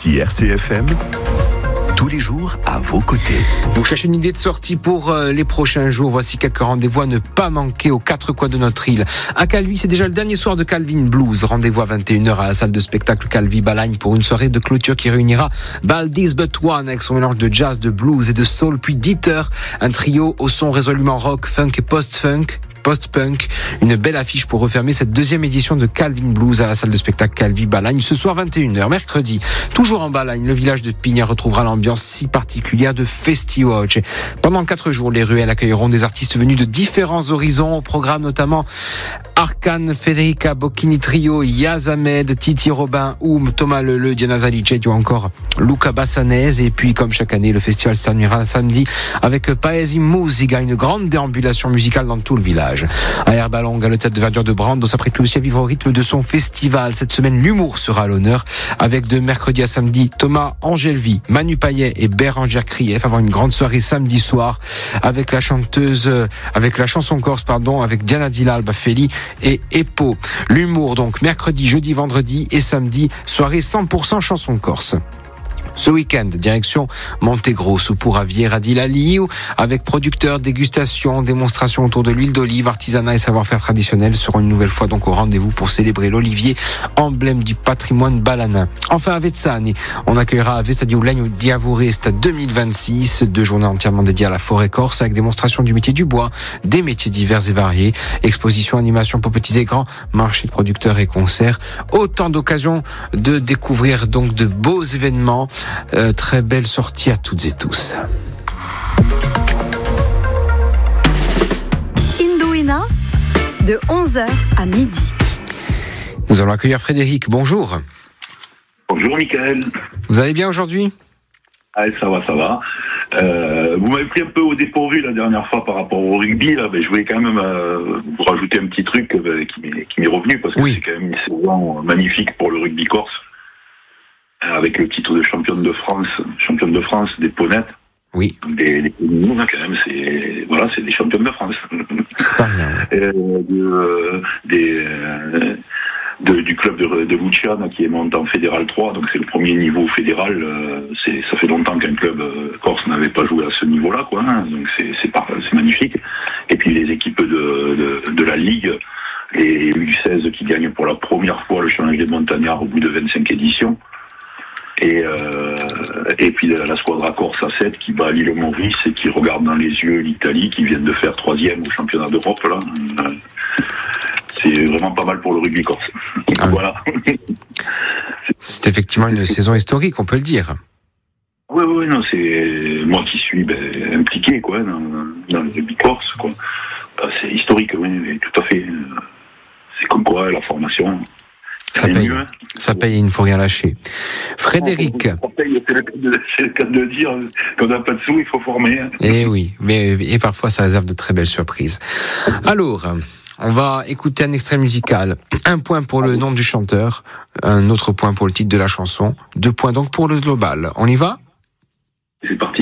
Ici RCFM, tous les jours à vos côtés. Vous cherchez une idée de sortie pour les prochains jours. Voici quelques rendez-vous à ne pas manquer aux quatre coins de notre île. À Calvi, c'est déjà le dernier soir de Calvin Blues. Rendez-vous à 21h à la salle de spectacle Calvi Balagne pour une soirée de clôture qui réunira Baldies But One avec son mélange de jazz, de blues et de soul, puis Dieter, un trio au son résolument rock, funk et post-punk. Une belle affiche pour refermer cette deuxième édition de Calvin Blues à la salle de spectacle Calvi Balagne ce soir 21h. Mercredi, toujours en Balagne, le village de Pigna retrouvera l'ambiance si particulière de Festiwatch. Pendant 4 jours, les ruelles accueilleront des artistes venus de différents horizons. Au programme notamment Arkan, Federica Bocchini Trio, Yaz Ahmed, Titi Robin, Oum, Thomas Leleu, Diana Zalicet ou encore Luca Bassanese. Et puis, comme chaque année, le festival se terminera samedi avec Paesi Musica, une grande déambulation musicale dans tout le village. À Herbalong, à le tête de verdure de Brandos s'apprête aussi à vivre au rythme de son festival. Cette semaine, l'humour sera à l'honneur avec de mercredi à samedi Thomas Angelvi, Manu Payet et Bérangère Krief avant une grande soirée samedi soir avec la chanson corse, avec Diana Dilal, Bafeli et Epo. L'humour donc mercredi, jeudi, vendredi et samedi, soirée 100% chanson corse. Ce week-end, direction Montegrosso pour Javier Adilali, avec producteurs, dégustation, démonstration autour de l'huile d'olive, artisanat et savoir-faire traditionnel seront une nouvelle fois donc au rendez-vous pour célébrer l'olivier, emblème du patrimoine balanin. Enfin, à Vezzani, on accueillera à Vestadio Legno Diavorista 2026, 2 journées entièrement dédiées à la forêt corse avec démonstration du métier du bois, des métiers divers et variés, exposition, animation pour petits et grands, marché de producteurs et concerts. Autant d'occasions de découvrir donc de beaux événements. Très belle sortie à toutes et tous. Indouina, de 11h à midi. Nous allons accueillir Frédéric. Bonjour. Bonjour Mickaël. Vous allez bien aujourd'hui ? Ah, ça va. Vous m'avez pris un peu au dépourvu la dernière fois par rapport au rugby. Là, je voulais quand même vous rajouter un petit truc qui m'est revenu parce que c'est quand même une saison magnifique pour le rugby corse. Avec le titre de championne de France des Ponettes. Oui. Des Ponettes, quand même, c'est des championnes de France. C'est pas rien. Du club de Luciana qui est monté en Fédéral 3, donc c'est le premier niveau fédéral. Ça fait longtemps qu'un club corse n'avait pas joué à ce niveau-là, quoi. Hein, donc c'est magnifique. Et puis les équipes de la Ligue, les U16 qui gagnent pour la première fois le championnat de Montagnard au bout de 25 éditions. Et puis la Squadra Corse à 7 qui bat l'île Maurice et qui regarde dans les yeux l'Italie qui vient de faire 3e au championnat d'Europe là. C'est vraiment pas mal pour le rugby corse. Ah voilà. C'est effectivement une saison historique, on peut le dire. Oui, non, c'est moi qui suis impliqué quoi dans le rugby corse quoi. C'est historique, oui, tout à fait. C'est comme quoi la formation. Ça paye, il ne faut rien lâcher. Frédéric. C'est le cas de dire, quand on n'a pas de sous, il faut former. Et oui, et parfois ça réserve de très belles surprises. Alors, on va écouter un extrait musical. 1 point pour le nom du chanteur, un autre point pour le titre de la chanson, 2 points donc pour le global. On y va ? C'est parti.